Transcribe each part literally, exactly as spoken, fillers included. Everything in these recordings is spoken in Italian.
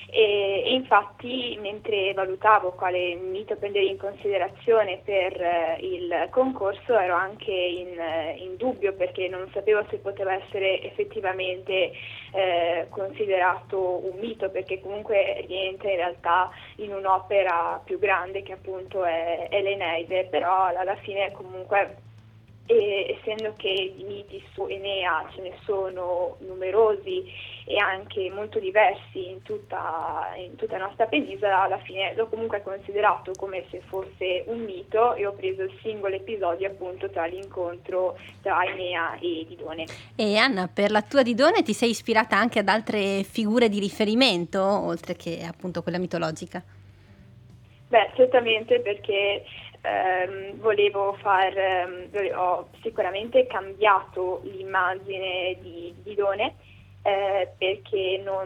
E, e infatti, mentre valutavo quale mito prendere in considerazione per eh, il concorso, ero anche in, eh, in dubbio, perché non sapevo se poteva essere effettivamente eh, considerato un mito, perché comunque rientra in realtà in un'opera più grande che appunto è, è l'Eneide, però alla fine comunque, e essendo che di miti su Enea ce ne sono numerosi e anche molto diversi in tutta, in tutta la nostra penisola, alla fine l'ho comunque considerato come se fosse un mito e ho preso il singolo episodio appunto tra l'incontro tra Enea e Didone. E Anna, per la tua Didone ti sei ispirata anche ad altre figure di riferimento, oltre che appunto quella mitologica? Beh, certamente, perché ehm, volevo far, ehm, ho sicuramente cambiato l'immagine di Didone, eh, perché non,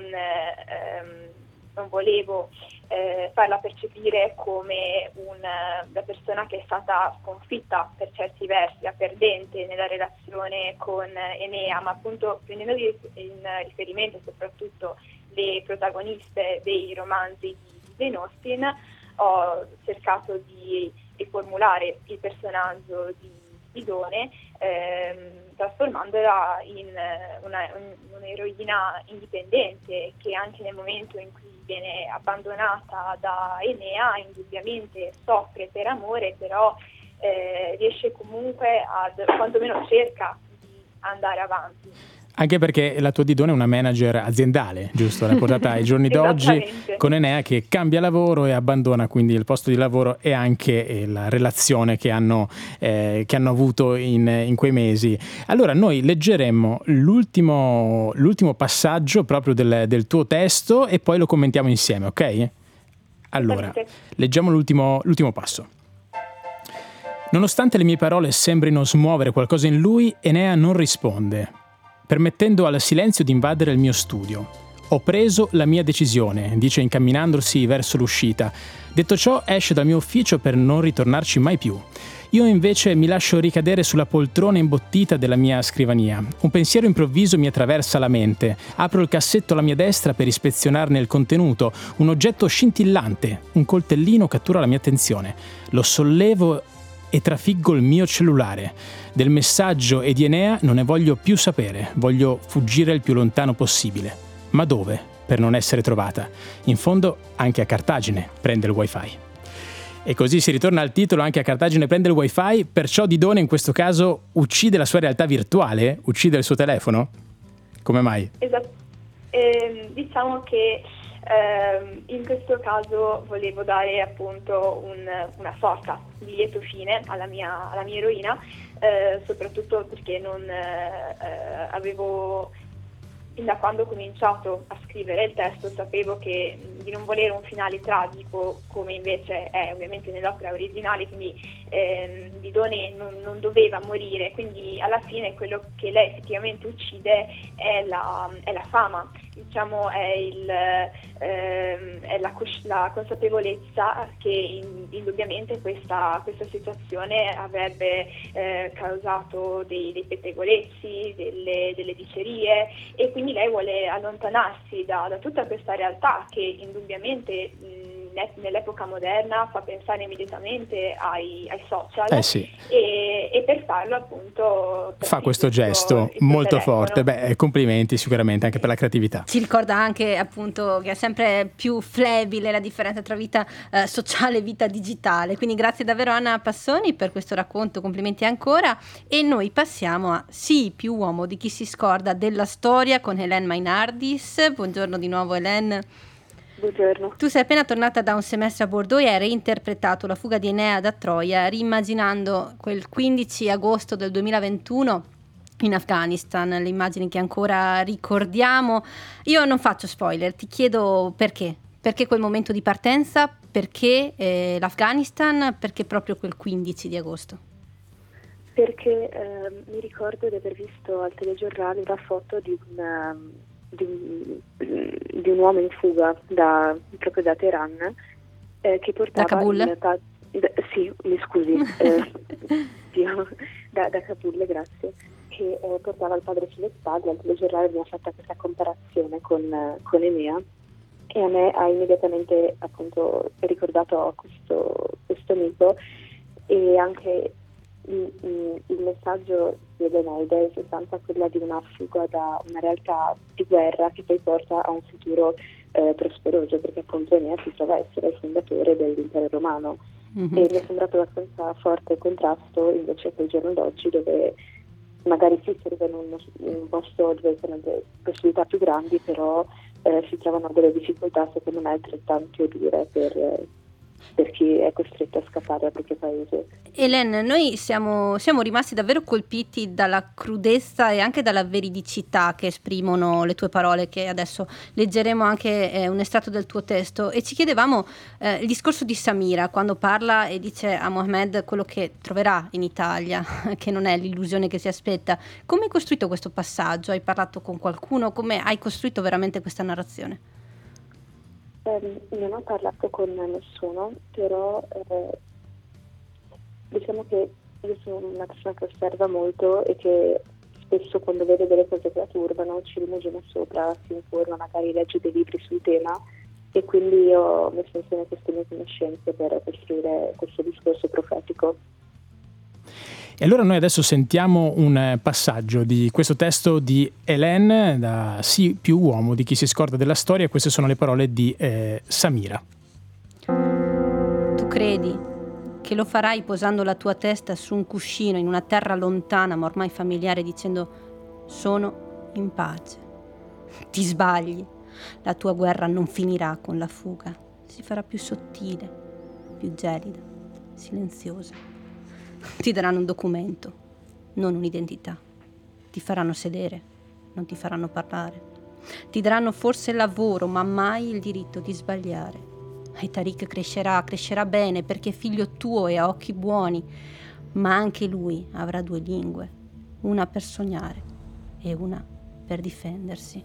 ehm, non volevo eh, farla percepire come una, una persona che è stata sconfitta per certi versi, a perdente nella relazione con Enea, ma appunto prendendo in riferimento soprattutto le protagoniste dei romanzi di Jane Austen, ho cercato di riformulare il personaggio di Didone, ehm, trasformandola in una, un, un'eroina indipendente che anche nel momento in cui viene abbandonata da Enea indubbiamente soffre per amore, però eh, riesce comunque ad, quantomeno cerca di andare avanti. Anche perché la tua Didone è una manager aziendale, giusto? L'ha portata ai giorni d'oggi con Enea che cambia lavoro e abbandona quindi il posto di lavoro e anche eh, la relazione che hanno, eh, che hanno avuto in, in quei mesi. Allora noi leggeremmo l'ultimo, l'ultimo passaggio proprio del, del tuo testo e poi lo commentiamo insieme, ok? Allora, leggiamo l'ultimo, l'ultimo passo. Nonostante le mie parole sembrino smuovere qualcosa in lui, Enea non risponde, permettendo al silenzio di invadere il mio studio. Ho preso la mia decisione, dice incamminandosi verso l'uscita. Detto ciò, esce dal mio ufficio per non ritornarci mai più. Io invece mi lascio ricadere sulla poltrona imbottita della mia scrivania. Un pensiero improvviso mi attraversa la mente. Apro il cassetto alla mia destra per ispezionarne il contenuto. Un oggetto scintillante, un coltellino cattura la mia attenzione. Lo sollevo e trafiggo il mio cellulare. Del messaggio e di Enea non ne voglio più sapere, voglio fuggire il più lontano possibile. Ma dove? Per non essere trovata. In fondo anche a Cartagine prende il wifi. E così si ritorna al titolo, anche a Cartagine prende il wifi, perciò Didone in questo caso uccide la sua realtà virtuale, uccide il suo telefono? Come mai? Esatto, eh, diciamo che Uh, in questo caso volevo dare appunto un, una sorta di lieto fine alla mia, alla mia eroina, uh, soprattutto perché non uh, avevo, fin da quando ho cominciato a scrivere il testo, sapevo che di non volere un finale tragico come invece è ovviamente nell'opera originale, quindi eh, Didone non, non doveva morire, quindi alla fine quello che lei effettivamente uccide è la, è la fama, diciamo è, il, ehm, è la, la consapevolezza che in, indubbiamente questa, questa situazione avrebbe eh, causato dei, dei pettegolezzi, delle, delle dicerie, e quindi lei vuole allontanarsi da, da tutta questa realtà che indubbiamente mh, nell'epoca moderna fa pensare immediatamente ai, ai social, eh sì. e, e per farlo appunto fa questo gesto molto telefono. forte. Beh, complimenti sicuramente anche per la creatività. Ci ricorda anche appunto che è sempre più flebile la differenza tra vita eh, sociale e vita digitale, quindi grazie davvero Anna Passoni per questo racconto, complimenti ancora, e noi passiamo a Sii più uomo di chi si scorda della storia con Hélène Mainardis. Buongiorno di nuovo Hélène. Buongiorno. Tu sei appena tornata da un semestre a Bordeaux e hai reinterpretato la fuga di Enea da Troia, rimmaginando quel quindici agosto del duemilaventuno in Afghanistan, le immagini che ancora ricordiamo. Io non faccio spoiler, ti chiedo perché. Perché quel momento di partenza? Perché eh, l'Afghanistan? Perché proprio quel quindici di agosto? Perché eh, mi ricordo di aver visto al telegiornale la foto di un... Di un, di un uomo in fuga da, proprio da Teheran, eh, che portava da Kabul? Il, da, da, sì, mi scusi, eh, io, da, da Kabul, grazie, che eh, portava il padre sulle spalle. Al telegiornale abbiamo fatto questa comparazione con, con Enea, e a me ha immediatamente appunto ricordato questo, questo mito, e anche il, il, il messaggio di Eneide è soltanto quella di una fuga da una realtà di guerra che poi porta a un futuro eh, prosperoso, perché appunto Enea si trova a essere il fondatore dell'impero romano. Mm-hmm. E mi è sembrato abbastanza forte il contrasto invece col giorno d'oggi, dove magari sì, si arriva in un, in un posto dove sono delle possibilità più grandi, però eh, si trovano delle difficoltà secondo me altrettanto dure per, eh, per chi è costretto a scappare dal proprio paese. Hélène, noi siamo, siamo rimasti davvero colpiti dalla crudezza e anche dalla veridicità che esprimono le tue parole, che adesso leggeremo anche eh, un estratto del tuo testo, e ci chiedevamo eh, il discorso di Samira quando parla e dice a Mohamed quello che troverà in Italia, che non è l'illusione che si aspetta. Come hai costruito questo passaggio? Hai parlato con qualcuno? Come hai costruito veramente questa narrazione? Eh, non ho parlato con nessuno, però eh, diciamo che io sono una persona che osserva molto e che spesso quando vede delle cose che la turbano ci rimugina sopra, si informa, magari legge dei libri sul tema, e quindi io ho messo insieme queste mie conoscenze per costruire questo discorso profetico. E allora noi adesso sentiamo un passaggio di questo testo di Hélène, da Sì più uomo di chi si scorda della storia. Queste sono le parole di eh, Samira. Tu credi che lo farai posando la tua testa su un cuscino in una terra lontana ma ormai familiare, dicendo sono in pace? Ti sbagli. La tua guerra non finirà con la fuga, si farà più sottile, più gelida, silenziosa. Ti daranno un documento, non un'identità. Ti faranno sedere, non ti faranno parlare. Ti daranno forse il lavoro, ma mai il diritto di sbagliare. E Tariq crescerà, crescerà bene perché è figlio tuo e ha occhi buoni, ma anche lui avrà due lingue, una per sognare e una per difendersi.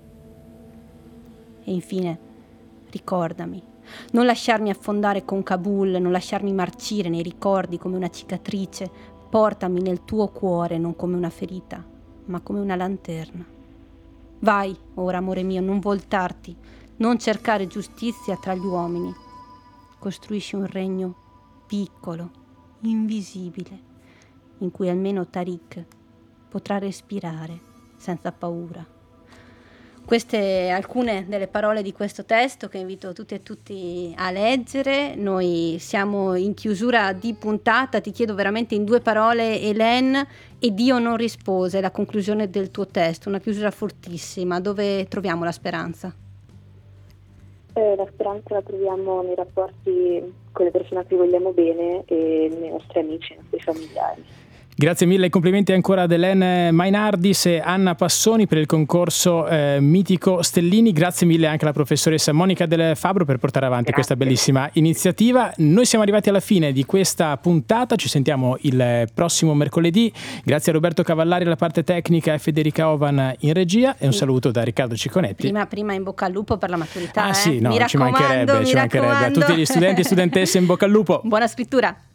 E infine, ricordami, non lasciarmi affondare con Kabul, non lasciarmi marcire nei ricordi come una cicatrice. Portami nel tuo cuore non come una ferita, ma come una lanterna. Vai, ora amore mio, non voltarti, non cercare giustizia tra gli uomini. Costruisci un regno piccolo, invisibile, in cui almeno Tariq potrà respirare senza paura. Queste alcune delle parole di questo testo che invito tutti e tutti a leggere. Noi siamo in chiusura di puntata. Ti chiedo veramente in due parole, Hélène, e Dio non rispose, la conclusione del tuo testo, una chiusura fortissima. Dove troviamo la speranza? Eh, la speranza la troviamo nei rapporti con le persone a cui vogliamo bene e nei nostri amici, nei nostri familiari. Grazie mille e complimenti ancora ad Hélène Mainardis e Anna Passoni per il concorso eh, Mitico Stellini. Grazie mille anche alla professoressa Monica Del Fabbro per portare avanti Grazie. Questa bellissima iniziativa. Noi siamo arrivati alla fine di questa puntata, ci sentiamo il prossimo mercoledì. Grazie a Roberto Cavallari alla parte tecnica e Federica Ovan in regia, e un saluto da Riccardo Cicconetti. Prima, prima in bocca al lupo per la maturità. Ah eh? sì, no, mi ci mancherebbe, mi ci mancherebbe. A tutti gli studenti e studentesse in bocca al lupo. Buona scrittura.